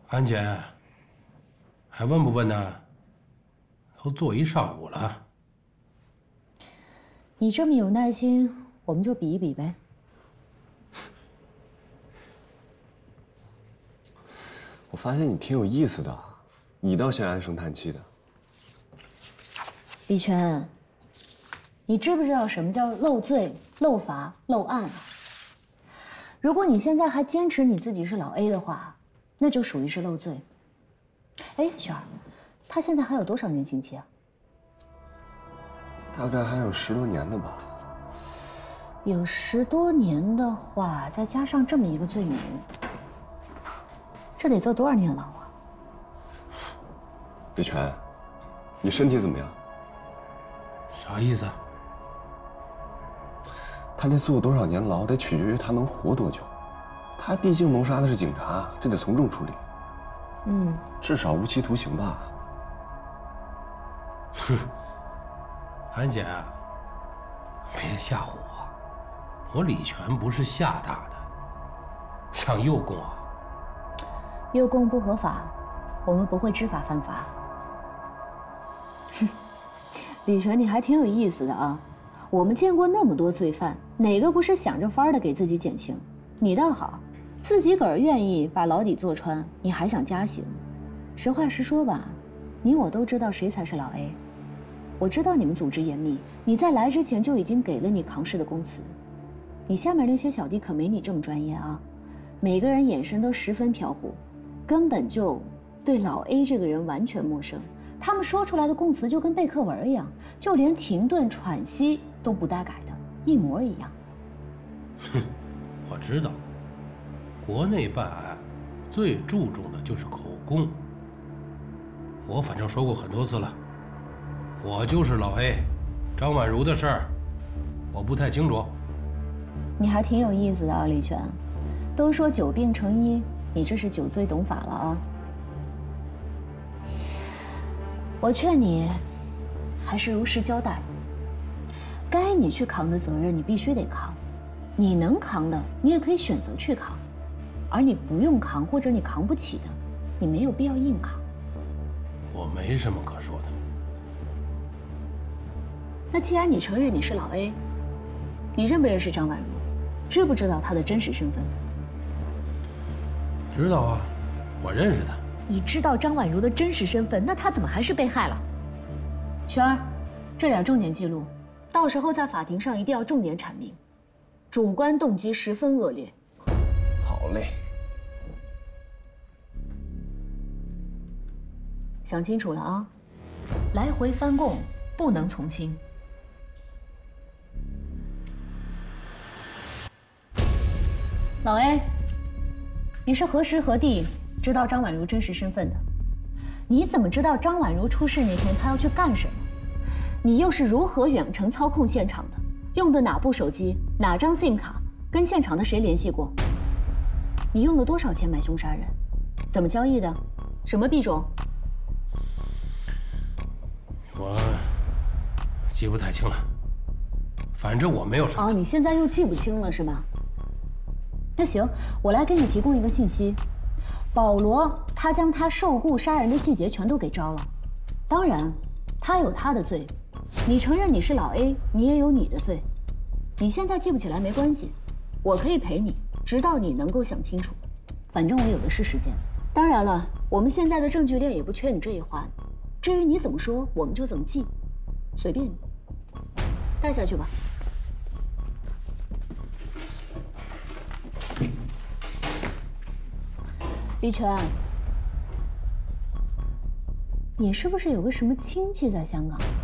安姐，还问不问呢？都坐一上午了。 你这么有耐心，我们就比一比呗。 我发现你挺有意思的，你倒像唉声叹气的。 李全，你知不知道什么叫漏罪、漏罚、漏案啊？如果你现在还坚持你自己是老 A 的话，那就属于是漏罪。哎，璇儿，他现在还有多少年刑期啊？ 大概还有10多年的吧。 有10多年的话，再加上这么一个罪名，这得坐多少年牢啊？ 李全，你身体怎么样？ 啥意思？ 他这坐多少年牢，得取决于他能活多久。他毕竟谋杀的是警察，这得从重处理。至少无期徒刑吧。 哼，安姐，别吓唬我，我李全不是吓大的，想诱供啊？ 诱供不合法，我们不会知法犯法。哼，李全，你还挺有意思的啊。我们见过那么多罪犯，哪个不是想着法儿的给自己减刑？你倒好，自己个儿愿意把牢底坐穿，你还想加刑？实话实说吧，你我都知道谁才是老 A。我知道你们组织严密，你在来之前就已经给了你扛事的供词。你下面那些小弟可没你这么专业啊，每个人眼神都十分飘忽，根本就对老 A 这个人完全陌生。他们说出来的供词就跟背课文一样，就连停顿喘息都不带改的，一模一样。 哼，我知道，国内办案最注重的就是口供。我反正说过很多次了，我就是老 A， 张婉如的事儿，我不太清楚。 你还挺有意思的啊，李全。都说久病成医，你这是酒醉懂法了啊。我劝你，还是如实交代。该你去扛的责任，你必须得扛。你能扛的，你也可以选择去扛；而你不用扛或者你扛不起的，你没有必要硬扛。 我没什么可说的。 那既然你承认你是老 A， 你认不认识张婉如？知不知道她的真实身份？ 知道啊，我认识她。 你知道张婉如的真实身份，那她怎么还是被害了？璇儿，这点重点记录，到时候在法庭上一定要重点阐明。主观动机十分恶劣。 好嘞。 想清楚了啊，来回翻供不能从轻。老 A， 你是何时何地知道张婉如真实身份的？你怎么知道张婉如出事那天她要去干什么？你又是如何远程操控现场的？用的哪部手机？哪张 SIM 卡？跟现场的谁联系过？你用了多少钱买凶杀人？怎么交易的？什么币种？ 我记不太清了，反正我没有上当。 哦，你现在又记不清了是吧？那行，我来给你提供一个信息：保罗他将他受雇杀人的细节全都给招了，当然，他有他的罪，你承认你是老 A， 你也有你的罪。你现在记不起来没关系，我可以陪你，直到你能够想清楚。反正我有的是时间。当然了，我们现在的证据链也不缺你这一环。至于你怎么说，我们就怎么记，随便你。带下去吧。李全，你是不是有个什么亲戚在香港？